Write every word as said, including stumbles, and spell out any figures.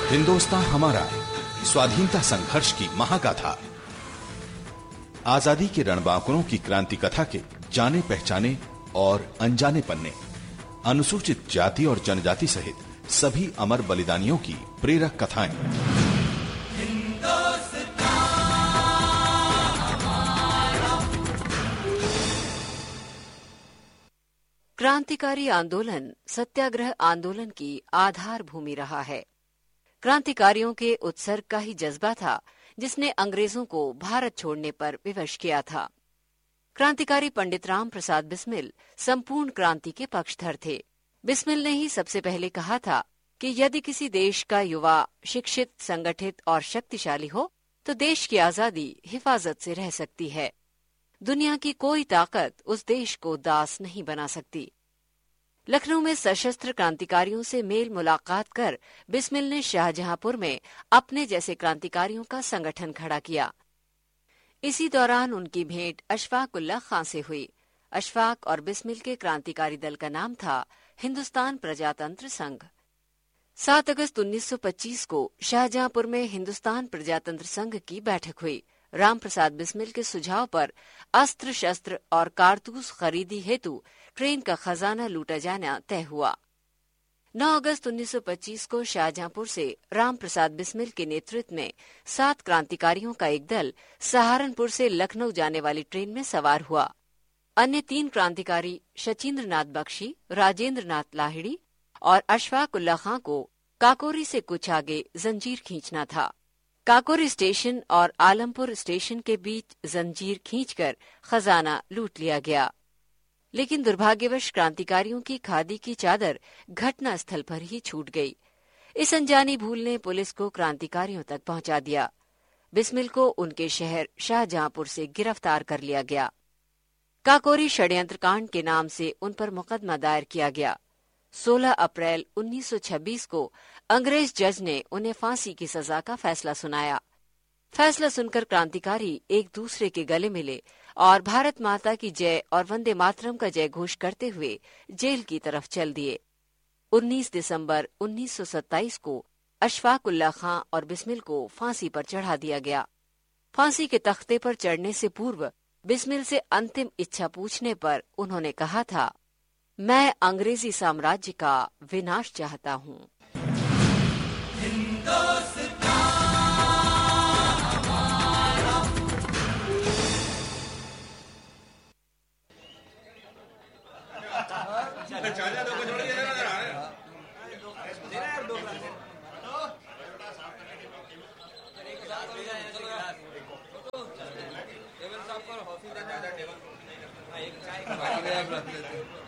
हिंदुस्तान हमारा, स्वाधीनता संघर्ष की महागाथा। आजादी के रणबांकुरों की क्रांति कथा के जाने पहचाने और अनजाने पन्ने, अनुसूचित जाति और जनजाति सहित सभी अमर बलिदानियों की प्रेरक कथाएं। क्रांतिकारी आंदोलन सत्याग्रह आंदोलन की आधार भूमि रहा है। क्रांतिकारियों के उत्सर्ग का ही जज्बा था जिसने अंग्रेजों को भारत छोड़ने पर विवश किया था। क्रांतिकारी पंडित राम प्रसाद बिस्मिल संपूर्ण क्रांति के पक्षधर थे। बिस्मिल ने ही सबसे पहले कहा था कि यदि किसी देश का युवा शिक्षित, संगठित और शक्तिशाली हो तो देश की आजादी हिफाजत से रह सकती है। दुनिया की कोई ताकत उस देश को दास नहीं बना सकती। लखनऊ में सशस्त्र क्रांतिकारियों से मेल मुलाकात कर बिस्मिल ने शाहजहांपुर में अपने जैसे क्रांतिकारियों का संगठन खड़ा किया। इसी दौरान उनकी भेंट अशफाक उल्लाह खां से हुई। अशफाक और बिस्मिल के क्रांतिकारी दल का नाम था हिंदुस्तान प्रजातंत्र संघ। सात अगस्त उन्नीस सौ पच्चीस को शाहजहांपुर में हिंदुस्तान प्रजातंत्र संघ की बैठक हुई। राम प्रसाद बिस्मिल के सुझाव पर अस्त्र शस्त्र और कारतूस खरीदी हेतु ट्रेन का खजाना लूटा जाना तय हुआ। नौ अगस्त उन्नीस सौ पच्चीस को शाहजहांपुर से राम प्रसाद बिस्मिल के नेतृत्व में सात क्रांतिकारियों का एक दल सहारनपुर से लखनऊ जाने वाली ट्रेन में सवार हुआ। अन्य तीन क्रांतिकारी शचीन्द्र नाथ बख्शी, राजेंद्र नाथ लाहिड़ी और अशफाक उल्लाह खां को काकोरी से कुछ आगे जंजीर खींचना था। काकोरी स्टेशन और आलमपुर स्टेशन के बीच जंजीर खींचकर खजाना लूट लिया गया। लेकिन दुर्भाग्यवश क्रांतिकारियों की खादी की चादर घटना स्थल पर ही छूट गई। इस अनजानी भूल ने पुलिस को क्रांतिकारियों तक पहुंचा दिया। बिस्मिल को उनके शहर शाहजहांपुर से गिरफ्तार कर लिया गया। काकोरी षड्यंत्र कांड के नाम से उन पर मुकदमा दायर किया गया। सोलह अप्रैल उन्नीस सौ छब्बीस को अंग्रेज जज ने उन्हें फांसी की सजा का फैसला सुनाया। फैसला सुनकर क्रांतिकारी एक दूसरे के गले मिले और भारत माता की जय और वंदे मातरम का जय घोष करते हुए जेल की तरफ चल दिए। उन्नीस दिसंबर उन्नीस सौ सत्ताईस को अशफाक उल्लाह खां और बिस्मिल को फांसी पर चढ़ा दिया गया। फांसी के तख्ते पर चढ़ने से पूर्व बिस्मिल से अंतिम इच्छा पूछने पर उन्होंने कहा था, मैं अंग्रेजी साम्राज्य का विनाश चाहता हूँ। टेबल साहब को हॉफी देना है, टेबल एक चाय का